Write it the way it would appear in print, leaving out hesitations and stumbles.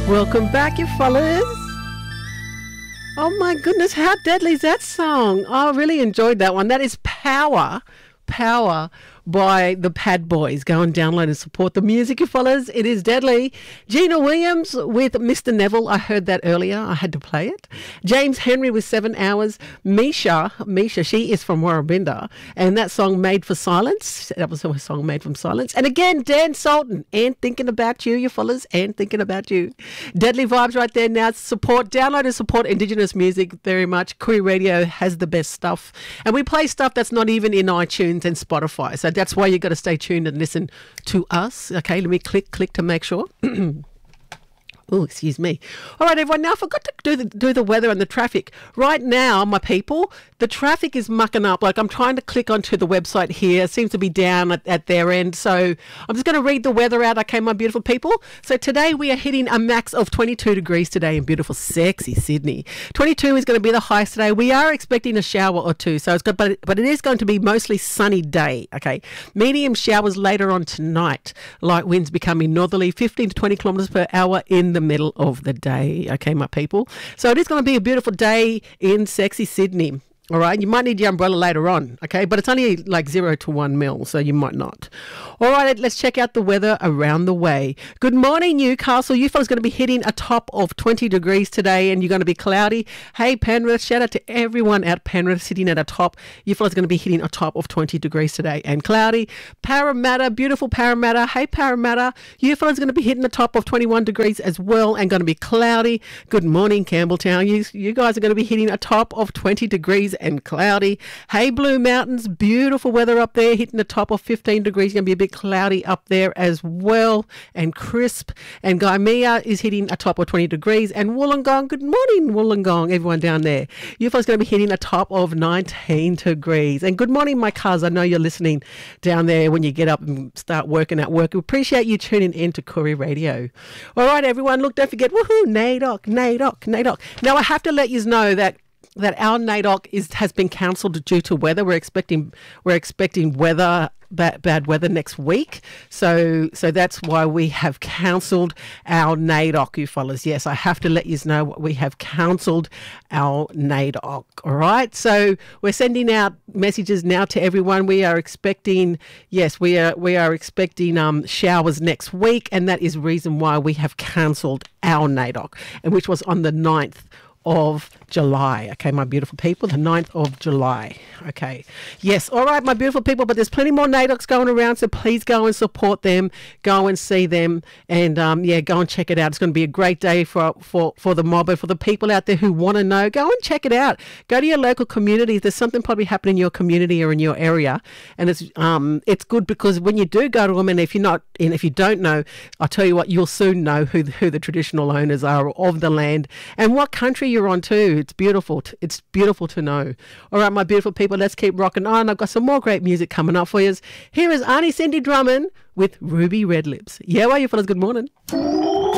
Welcome back, you fellas. Oh my goodness, how deadly is that song? I really enjoyed that one. That is Power by the Pad Boys. Go and download and support the music, you fellas. It is deadly. Gina Williams with Mr. Neville. I heard that earlier. I had to play it. James Henry with 7 Hours. Misha, she is from Warrabinda. And that song, Made for Silence. That was her song, Made from Silence. And again, Dan Sultan. And thinking about you fellas. And thinking about you. Deadly vibes right there now. Support, download and support Indigenous music very much. Koori Radio has the best stuff. And we play stuff that's not even in iTunes and Spotify. So that's why you've got to stay tuned and listen to us. Okay, let me click to make sure. Oh, excuse me. All right, everyone. Now, I forgot to do the weather and the traffic. Right now, my people, the traffic is mucking up. Like, I'm trying to click onto the website here. It seems to be down at their end. So I'm just going to read the weather out, okay, my beautiful people. So today we are hitting a max of 22 degrees today in beautiful, sexy Sydney. 22 is going to be the highest today. We are expecting a shower or two. So it's good, but it is going to be mostly sunny day, okay. Medium showers later on tonight. Light winds becoming northerly, 15 to 20 kilometres per hour in the middle of the day, okay, my people. So it is going to be a beautiful day in sexy Sydney. All right, you might need your umbrella later on, okay? But it's only like 0 to 1 mil, so you might not. All right, let's check out the weather around the way. Good morning, Newcastle. You fellas going to be hitting a top of 20 degrees today, and you're going to be cloudy. Hey, Penrith, shout out to everyone at Penrith sitting at a top. You fellas going to be hitting a top of 20 degrees today and cloudy. Parramatta, beautiful Parramatta. Hey, Parramatta. You fellas going to be hitting a top of 21 degrees as well and going to be cloudy. Good morning, Campbelltown. You guys are going to be hitting a top of 20 degrees and cloudy. Hey, Blue Mountains, beautiful weather up there, hitting the top of 15 degrees. Going to be a bit cloudy up there as well and crisp. And Gaimea is hitting a top of 20 degrees. And Wollongong, good morning, Wollongong, everyone down there. You folks going to be hitting a top of 19 degrees. And good morning, my cuz. I know you're listening down there when you get up and start working at work. We appreciate you tuning in to Koori Radio. All right, everyone, look, don't forget, woohoo, NAIDOC. Now, I have to let you know that our NAIDOC has been cancelled due to weather. We're expecting weather, bad weather next week. So that's why we have cancelled our NAIDOC, you fellas. Yes, I have to let you know we have cancelled our NAIDOC. All right. So we're sending out messages now to everyone. We are expecting, showers next week, and that is the reason why we have cancelled our NAIDOC, and which was on the 9th of July. Okay, my beautiful people, the 9th of July. Okay. Yes. All right, my beautiful people, but there's plenty more NAIDOCs going around, so please go and support them, go and see them, and go and check it out. It's going to be a great day for the mob, and for the people out there who want to know, go and check it out. Go to your local community. There's something probably happening in your community or in your area, and it's good because when you do go to them, and if you don't know, I'll tell you what, you'll soon know who the traditional owners are of the land and what country you're on too. It's beautiful. It's beautiful to know. All right, my beautiful people, let's keep rocking on. I've got some more great music coming up for you. Here is Auntie Cindy Drummond with Ruby Red Lips. Yeah, well, you fellas, good morning.